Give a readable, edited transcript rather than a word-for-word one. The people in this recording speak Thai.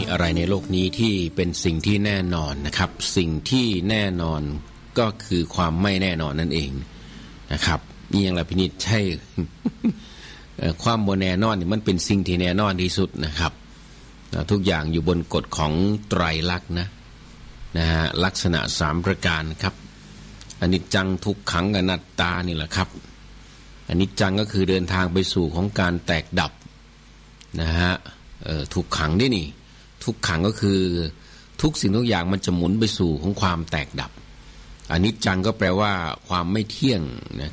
อะไรในโลกนี้ที่เป็นสิ่งที่แน่นอนนะครับสิ่งที่แน่นอนก็คือความไม่แน่นอนนั่นเองนะครับนี่ยังละพินิจใช่ ความบ่แน่นอนนี่มันเป็นสิ่งที่แน่นอนที่สุดนะครับทุกอย่างอยู่บนกฎของไตรลักษณ์นะฮะลักษณะ3ประการครับอนิจจังทุกขังอนัตตานี่แหละครับอนิจจังก็คือเดินทางไปสู่ของการแตกดับนะฮะทุกขังนี่ทุกขังก็คือทุกสิ่งทุกอย่างมันจะหมุนไปสู่ของความแตกดับอนิจจังก็แปลว่าความไม่เที่ยงนะ